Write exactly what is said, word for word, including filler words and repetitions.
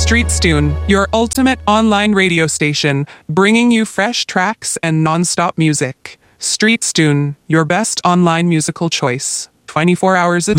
Streetstune, your ultimate online radio station, bringing you fresh tracks and non-stop music. Streetstune, your best online musical choice. twenty-four hours a day.